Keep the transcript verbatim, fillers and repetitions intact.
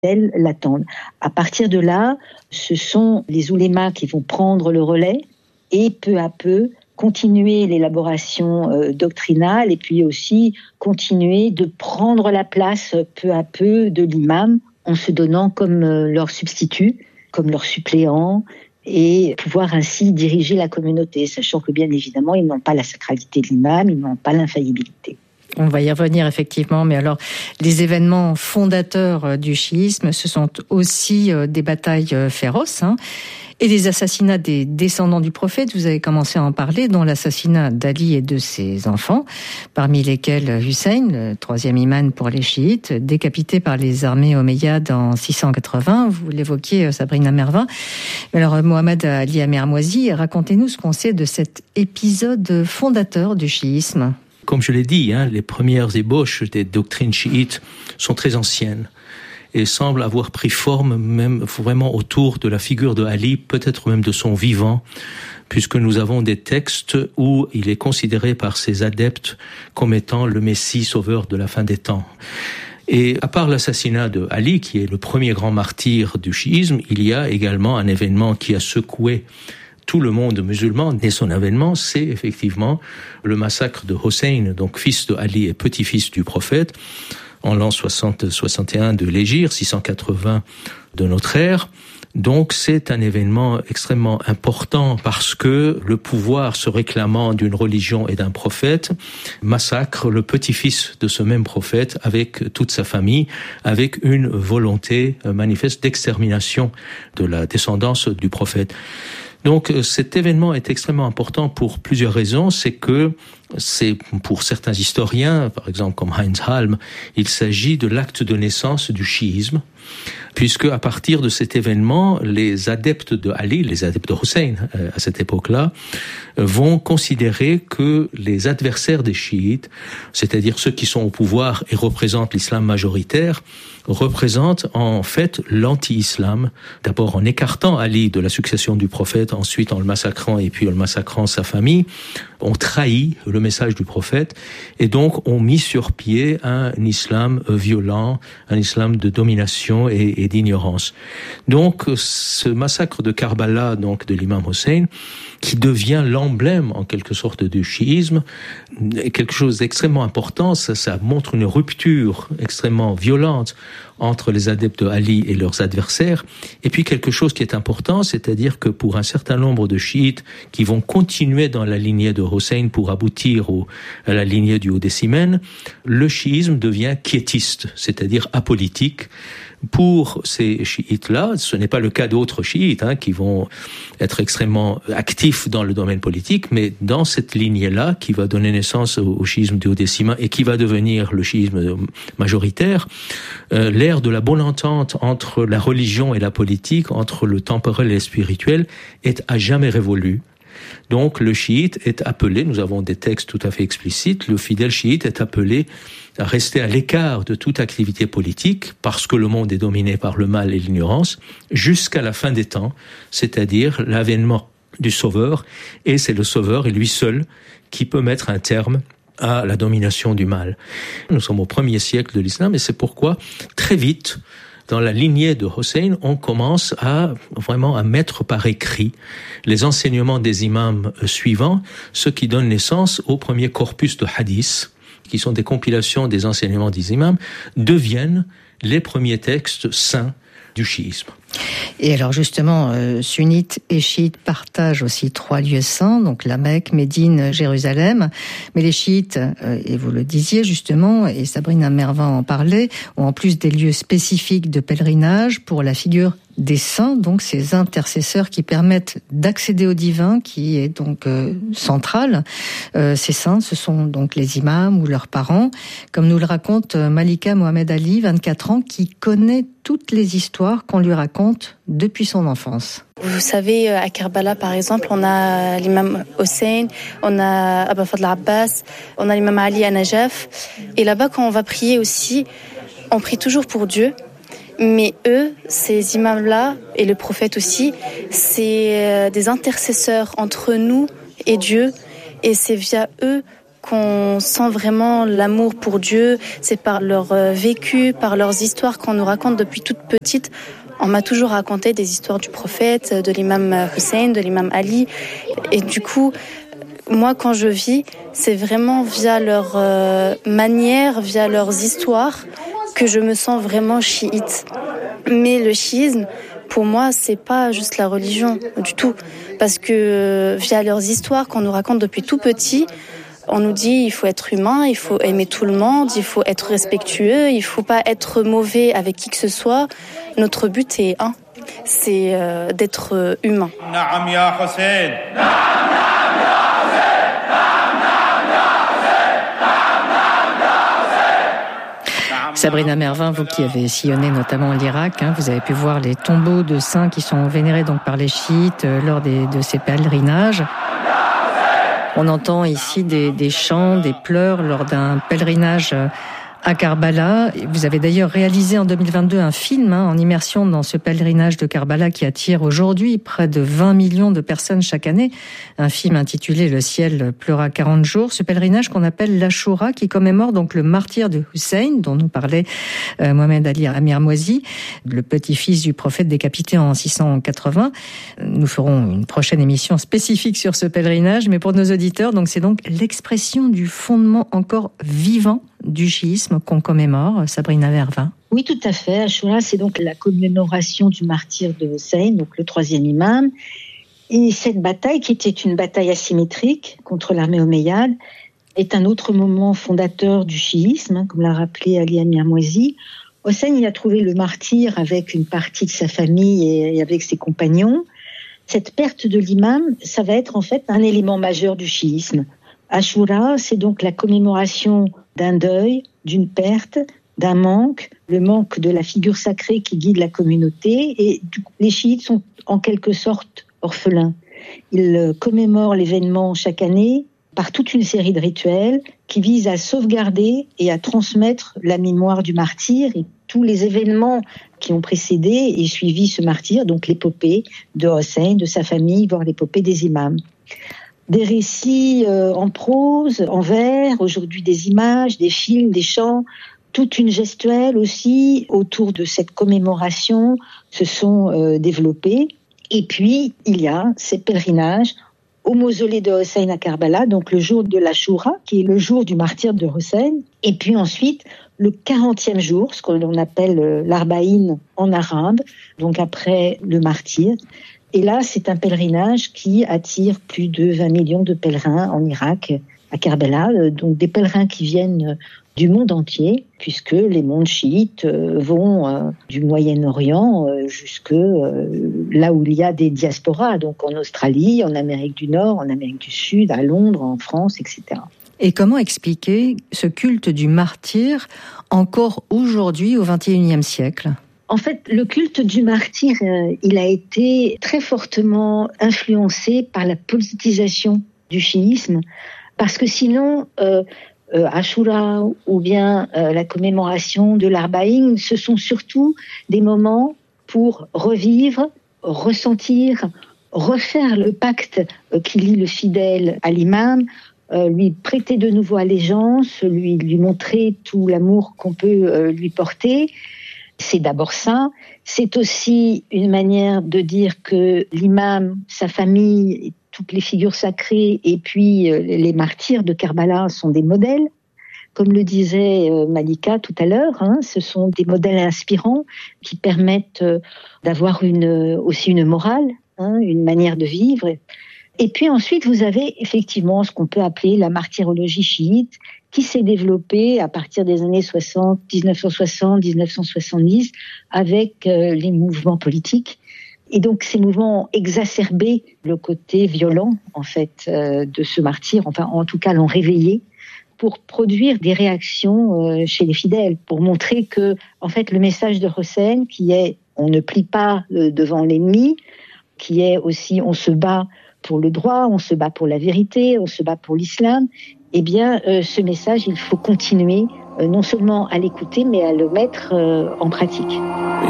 fidèles l'attendent. À partir de là, ce sont les oulémas qui vont prendre le relais et peu à peu continuer l'élaboration euh, doctrinale et puis aussi continuer de prendre la place peu à peu de l'imam en se donnant comme euh, leur substitut, comme leur suppléant, et pouvoir ainsi diriger la communauté, sachant que bien évidemment, ils n'ont pas la sacralité de l'imam, ils n'ont pas l'infaillibilité. On va y revenir effectivement, mais alors les événements fondateurs du chiisme, ce sont aussi des batailles féroces, hein, et les assassinats des descendants du prophète. Vous avez commencé à en parler, dont l'assassinat d'Ali et de ses enfants, parmi lesquels Hussein, le troisième imam pour les chiites, décapité par les armées omeyyades en six cent quatre-vingts. Vous l'évoquiez, Sabrina Mervin. Alors Mohamed Ali Amermoisi, racontez-nous ce qu'on sait de cet épisode fondateur du chiisme. Comme je l'ai dit, hein, les premières ébauches des doctrines chiites sont très anciennes et semblent avoir pris forme même vraiment autour de la figure de Ali, peut-être même de son vivant, puisque nous avons des textes où il est considéré par ses adeptes comme étant le Messie sauveur de la fin des temps. Et à part l'assassinat de Ali, qui est le premier grand martyr du chiisme, il y a également un événement qui a secoué tout le monde musulman. Dès son avènement, c'est effectivement le massacre de Hussein, donc fils de Ali et petit-fils du prophète, en l'an soixante soixante et un de l'Hégire, six cent quatre-vingts de notre ère. Donc c'est un événement extrêmement important parce que le pouvoir se réclamant d'une religion et d'un prophète massacre le petit-fils de ce même prophète avec toute sa famille, avec une volonté manifeste d'extermination de la descendance du prophète. Donc cet événement est extrêmement important pour plusieurs raisons. C'est que c'est pour certains historiens, par exemple comme Heinz Halm, il s'agit de l'acte de naissance du chiisme, puisque à partir de cet événement, les adeptes de Ali, les adeptes de Hussein à cette époque-là, vont considérer que les adversaires des chiites, c'est-à-dire ceux qui sont au pouvoir et représentent l'islam majoritaire, représentent en fait l'anti-islam, d'abord en écartant Ali de la succession du prophète, ensuite en le massacrant et puis en le massacrant sa famille, ont trahi le message du prophète et donc ont mis sur pied un islam violent, un islam de domination et, et d'ignorance. Donc ce massacre de Karbala, donc de l'imam Hussein, qui devient l'emblème en quelque sorte du chiisme, est quelque chose d'extrêmement important. Ça, ça montre une rupture extrêmement violente entre les adeptes de Ali et leurs adversaires. Et puis quelque chose qui est important, c'est-à-dire que pour un certain nombre de chiites qui vont continuer dans la lignée de Hussein pour aboutir au, à la lignée du haut-décimène, le chiisme devient quiétiste, c'est-à-dire apolitique. Pour ces chiites-là, ce n'est pas le cas d'autres chiites hein, qui vont être extrêmement actifs dans le domaine politique, mais dans cette lignée-là, qui va donner naissance au, au chiisme du haut-décimène et qui va devenir le chiisme majoritaire, euh, l'ère de la bonne entente entre la religion et la politique, entre le temporel et le spirituel, est à jamais révolue. Donc le chiite est appelé, nous avons des textes tout à fait explicites, le fidèle chiite est appelé à rester à l'écart de toute activité politique parce que le monde est dominé par le mal et l'ignorance jusqu'à la fin des temps, c'est-à-dire l'avènement du Sauveur, et c'est le Sauveur et lui seul qui peut mettre un terme à la domination du mal. Nous sommes au premier siècle de l'islam et c'est pourquoi très vite, dans la lignée de Hussein, on commence à vraiment à mettre par écrit les enseignements des imams suivants, ce qui donne naissance au premier corpus de hadiths, qui sont des compilations des enseignements des imams, deviennent les premiers textes saints du chiisme. Et alors justement, euh, sunnites et chiites partagent aussi trois lieux saints, donc la Mecque, Médine, Jérusalem. Mais les chiites, euh, et vous le disiez justement, et Sabrina Mervin en parlait, ont en plus des lieux spécifiques de pèlerinage pour la figure des saints, donc ces intercesseurs qui permettent d'accéder au divin, qui est donc euh, central. Euh, ces saints, ce sont donc les imams ou leurs parents, comme nous le raconte Malika Mohamed Ali, vingt-quatre ans, qui connaît toutes les histoires qu'on lui raconte depuis son enfance. Vous savez, à Karbala, par exemple, on a l'imam Hussein, on a Abba Fadl Abbas, on a l'imam Ali à Najaf. Et là-bas, quand on va prier aussi, on prie toujours pour Dieu. Mais eux, ces imams-là, et le prophète aussi, c'est des intercesseurs entre nous et Dieu. Et c'est via eux qu'on sent vraiment l'amour pour Dieu. C'est par leur vécu, par leurs histoires qu'on nous raconte depuis toute petite. On m'a toujours raconté des histoires du prophète, de l'imam Hussein, de l'imam Ali. Et du coup, moi, quand je vis, c'est vraiment via leur euh, manière, via leurs histoires, que je me sens vraiment chiite. Mais le chiisme, pour moi, c'est pas juste la religion du tout. Parce que euh, via leurs histoires qu'on nous raconte depuis tout petit, on nous dit il faut être humain, il faut aimer tout le monde, il faut être respectueux, il faut pas être mauvais avec qui que ce soit. Notre but est un, c'est euh, d'être humain. Naam ya Hussein. Sabrina Mervin, vous qui avez sillonné notamment l'Irak, hein, vous avez pu voir les tombeaux de saints qui sont vénérés donc par les chiites euh, lors des, de ces pèlerinages. On entend ici des, des chants, des pleurs lors d'un pèlerinage à Karbala. Vous avez d'ailleurs réalisé en deux mille vingt-deux un film hein, en immersion dans ce pèlerinage de Karbala qui attire aujourd'hui près de vingt millions de personnes chaque année. Un film intitulé « Le ciel pleura quarante jours ». Ce pèlerinage qu'on appelle l'Ashura qui commémore donc le martyre de Hussein dont nous parlait euh, Mohamed Ali Amir Mouazi, le petit-fils du prophète décapité en six cent quatre-vingts. Nous ferons une prochaine émission spécifique sur ce pèlerinage, mais pour nos auditeurs, donc c'est donc l'expression du fondement encore vivant du chiisme qu'on commémore, Sabrina Mervin. Oui, tout à fait. Ashura, c'est donc la commémoration du martyre de Hussein, donc le troisième imam. Et cette bataille, qui était une bataille asymétrique contre l'armée omeyyade, est un autre moment fondateur du chiisme, hein, comme l'a rappelé Ali Amir Mouazi. Hussein y a trouvé le martyr avec une partie de sa famille et avec ses compagnons. Cette perte de l'imam, ça va être en fait un élément majeur du chiisme. Ashura, c'est donc la commémoration d'un deuil, d'une perte, d'un manque, le manque de la figure sacrée qui guide la communauté. Et les chiites sont en quelque sorte orphelins. Ils commémorent l'événement chaque année par toute une série de rituels qui visent à sauvegarder et à transmettre la mémoire du martyr et tous les événements qui ont précédé et suivi ce martyr, donc l'épopée de Hussein, de sa famille, voire l'épopée des imams. Des récits euh, en prose, en vers, aujourd'hui des images, des films, des chants, toute une gestuelle aussi autour de cette commémoration se sont euh, développés. Et puis, il y a ces pèlerinages au mausolée de Hussein à Karbala, donc le jour de l'Ashura, qui est le jour du martyre de Hussein. Et puis ensuite, le quarantième jour, ce qu'on appelle l'Arbaïn en arabe, donc après le martyr. Et là, c'est un pèlerinage qui attire plus de vingt millions de pèlerins en Irak, à Karbala, donc des pèlerins qui viennent du monde entier, puisque les mondes chiites vont du Moyen-Orient jusque là où il y a des diasporas, donc en Australie, en Amérique du Nord, en Amérique du Sud, à Londres, en France, et cetera. Et comment expliquer ce culte du martyr encore aujourd'hui au vingt et unième siècle ? En fait, le culte du martyr, euh, il a été très fortement influencé par la politisation du chiisme, parce que sinon, euh, euh, Ashura ou bien euh, la commémoration de l'Arbaïn, ce sont surtout des moments pour revivre, ressentir, refaire le pacte euh, qui lie le fidèle à l'imam, euh, lui prêter de nouveau allégeance, lui, lui montrer tout l'amour qu'on peut euh, lui porter. C'est d'abord ça. C'est aussi une manière de dire que l'imam, sa famille, toutes les figures sacrées et puis les martyrs de Karbala sont des modèles. Comme le disait Malika tout à l'heure, hein, ce sont des modèles inspirants qui permettent d'avoir une, aussi une morale, hein, une manière de vivre. Et puis ensuite, vous avez effectivement ce qu'on peut appeler la martyrologie chiite, qui s'est développée à partir des années soixante, dix-neuf cent soixante, dix-neuf cent soixante-dix, avec euh, les mouvements politiques. Et donc, ces mouvements ont exacerbé le côté violent, en fait, euh, de ce martyr, enfin, en tout cas, l'ont réveillé, pour produire des réactions euh, chez les fidèles, pour montrer que, en fait, le message de Hussein, qui est « on ne plie pas euh, devant l'ennemi », qui est aussi « on se bat pour le droit, on se bat pour la vérité, on se bat pour l'islam », eh bien, euh, ce message, il faut continuer euh, non seulement à l'écouter, mais à le mettre euh, en pratique.